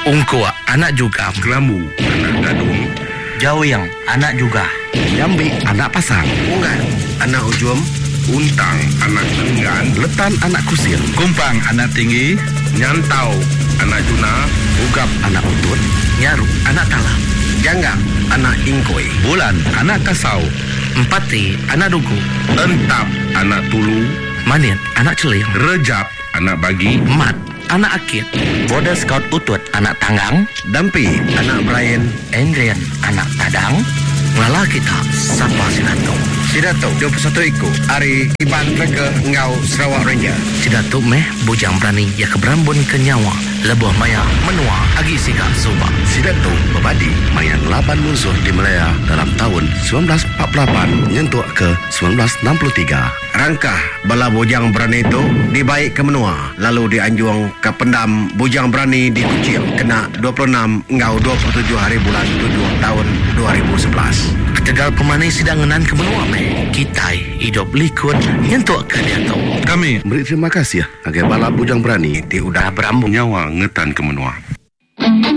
Ungkua anak juga. Kelambu anak gadung. Jawiyang anak juga. Jambi anak pasang. Ungan anak ujum. Untang anak lenggan. Letan anak kusir. Kumpang anak tinggi. Nyantau anak juna. Ugap anak utut. Nyaru anak talam. Jangga anak ingkoi. Bulan anak kasau. Empati anak dugu. Entap anak tulu. Manit anak celing. Rejap anak bagi. Mat anak akit. Border Scout utut anak tanggang. Dampi anak Brian. Endrian anak tadang. Ngala kita sapa Sidato. Sidato 21 iku Ari Iban Rega Ngau Sarawak Ranger. Sidato meh bujang berani ya keberambun ke nyawa. Lebuh maya menua agi siga suba. Sidato membadi mayan 8 musuh di Malaya dalam tahun 1948 nyentuh ke 1963. Rangkah bala bujang berani itu dibaik ke menua, lalu dianjung ke pendam bujang berani di Kuching kena 26 Ngau 27 hari bulan 7 tahun 2011. Ketegal pemani sidanganan ke menua meh. Kitai hidup likut nyentuh ke dia tau. Kami Beri terima kasih ya agar bala bujang berani Ti udah berambung nyawa ngetan ke menua.